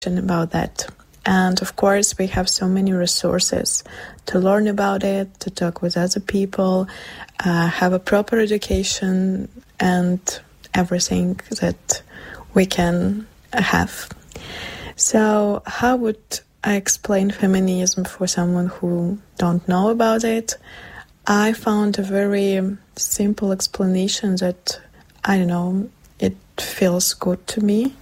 about that. And of course, we have so many resources to learn about it, to talk with other people, have a proper education, and everything that we can have. So how would I explain feminism for someone who don't know about it? I found a very simple explanation that, I don't know, it feels good to me,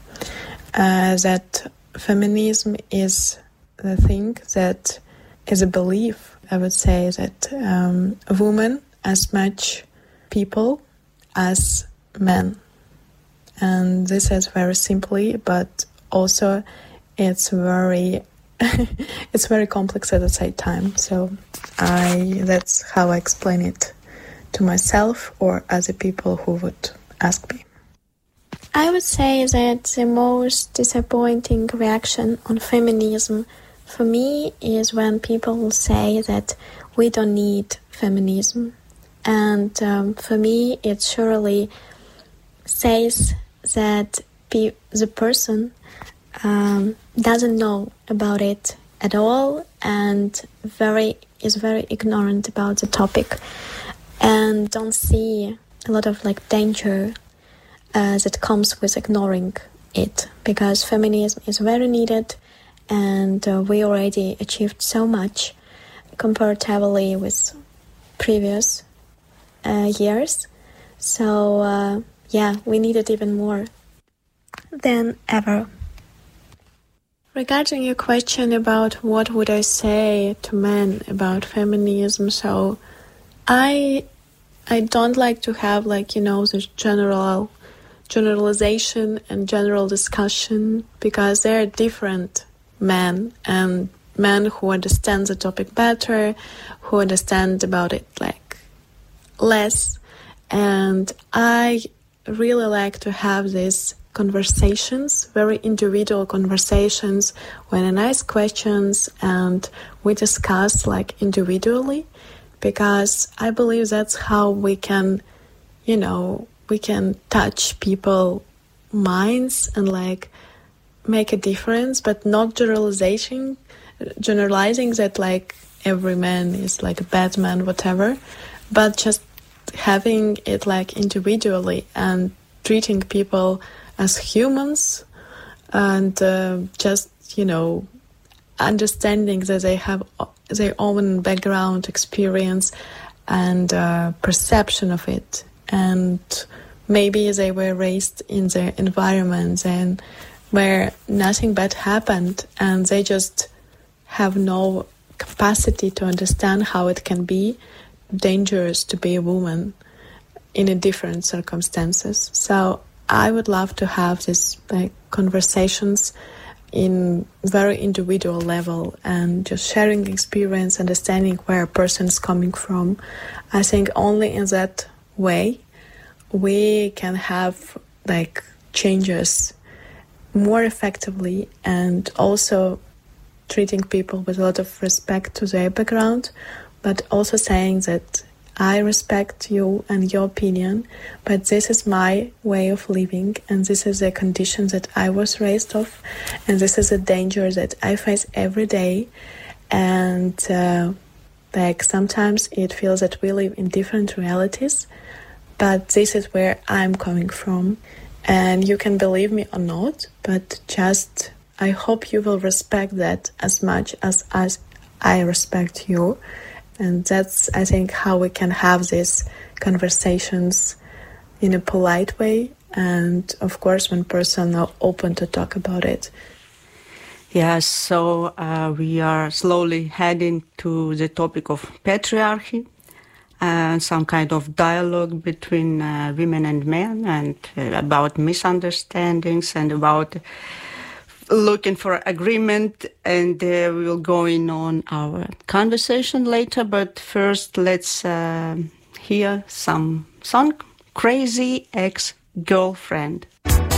that feminism is the thing that is a belief, I would say, that women as much people as men. And this is very simply, but also it's very it's very complex at the same time. So that's how I explain it to myself or other people who would ask me. I would say that the most disappointing reaction on feminism for me is when people say that we don't need feminism. And for me, it surely says that the person doesn't know about it at all and is very ignorant about the topic and don't see a lot of danger that comes with ignoring it, because feminism is very needed and we already achieved so much comparatively with previous years. So we need it even more than ever. Regarding your question about what would I say to men about feminism, so I don't like to have the generalization and general discussion, because there are different men, and men who understand the topic better, who understand about it less, and I really like to have these conversations, very individual conversations, when I ask questions and we discuss individually, because I believe that's how we can touch people's minds and make a difference, but not generalizing that every man is a bad man, whatever, but just having it individually and treating people as humans, and just understanding that they have their own background, experience, and perception of it, and maybe they were raised in the environment and where nothing bad happened, and they just have no capacity to understand how it can be dangerous to be a woman in a different circumstances. So I would love to have these conversations in very individual level and just sharing experience, understanding where a person is coming from. I think only in that way we can have changes more effectively, and also treating people with a lot of respect to their background, but also saying that I respect you and your opinion, but this is my way of living, and this is the conditions that I was raised of, and this is a danger that I face every day. And sometimes it feels that we live in different realities, but this is where I'm coming from. And you can believe me or not, but just I hope you will respect that as much as I respect you. And that's, I think, how we can have these conversations in a polite way. And of course, when persons are open to talk about it. Yes, so we are slowly heading to the topic of patriarchy and some kind of dialogue between women and men, and about misunderstandings and about looking for agreement, and we will go in on our conversation later. But first, let's hear some song, Crazy Ex-Girlfriend.